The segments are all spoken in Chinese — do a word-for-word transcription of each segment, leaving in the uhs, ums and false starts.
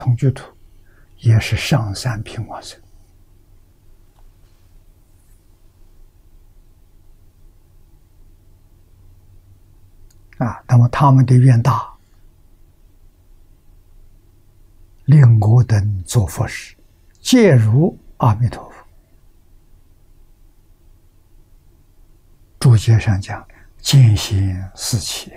同居土也是上三品往生啊。那么他们的愿大，令我等做佛事，皆如阿弥陀佛。注解上讲，见贤思齐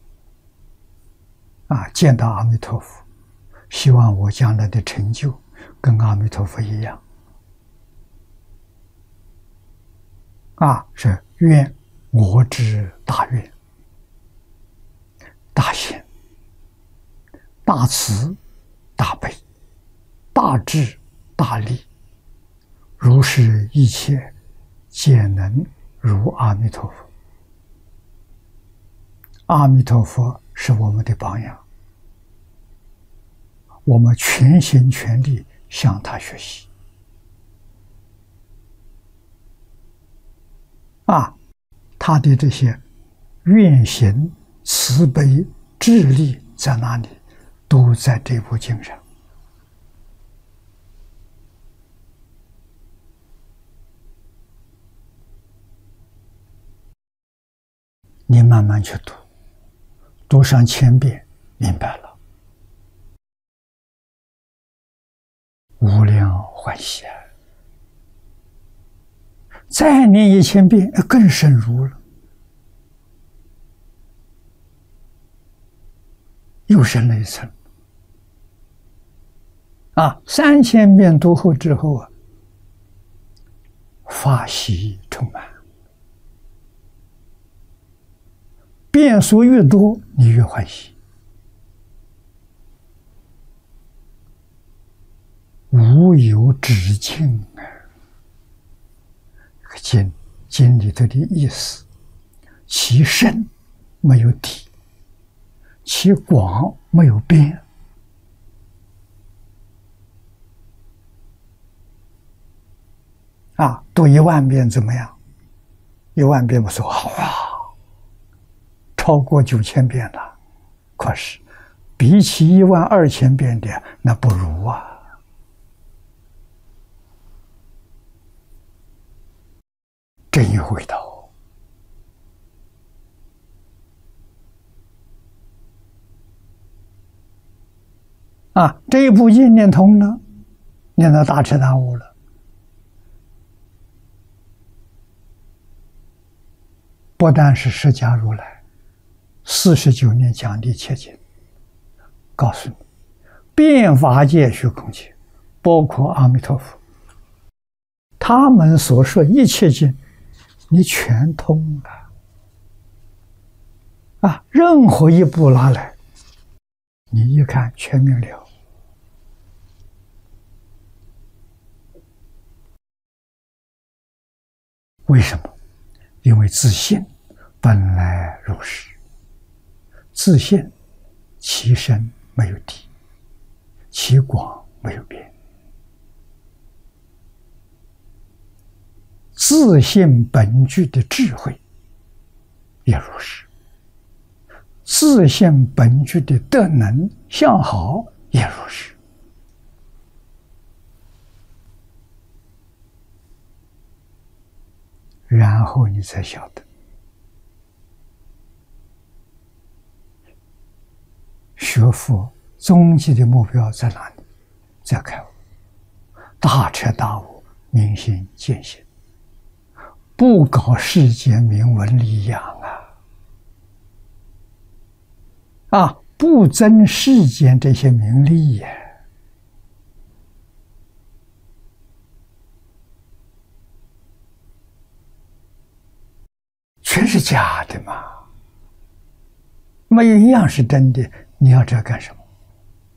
啊，见到阿弥陀佛，希望我将来的成就跟阿弥陀佛一样啊，是愿我之大愿、大贤、大慈、大悲、大智、大利，如是一切皆能如阿弥陀佛。阿弥陀佛是我们的榜样，我们全心全力向他学习啊！他的这些愿行、慈悲、智力在哪里？都在这部经上。你慢慢去读，读上千遍，明白了，无量欢喜啊！再念一千遍，更深入了，又深了一层啊！三千遍读后之后啊，法喜充满。遍数越多，你越欢喜。无有止境啊！这个经经里头的意思，其深没有底，其广没有边。啊，读一万遍怎么样？一万遍我说好啊。超过九千遍了，可是比起一万二千遍的那不如啊！真有味道啊！这一部经念通了，念到大彻大悟了，不但是释迦如来四十九年讲的一切经，告诉你，遍法界虚空界，包括阿弥陀佛，他们所说一切经，你全通了啊！任何一部拿来，你一看全明了。为什么？因为自信本来如是。自信其深没有底，其广没有边。自信本具的智慧也如是，自信本具的德能相好也如是。然后你才晓得，学佛终极的目标在哪里？在开悟，大彻大悟，明心见性，不搞世间名闻利养啊！啊，不争世间这些名利呀，全是假的嘛，没有一样是真的。你要这干什么？